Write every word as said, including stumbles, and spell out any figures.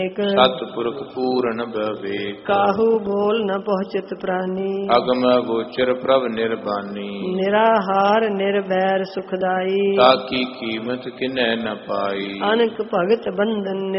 सतपुरख पूर्ण विवेक काहू बोल न पहुँचत प्राणी अगम गोचर प्रभ निर्बानी निराहार निर्वैर सुखदाई ताकी कीमत किन्ह न पाई अनक भगत बंधन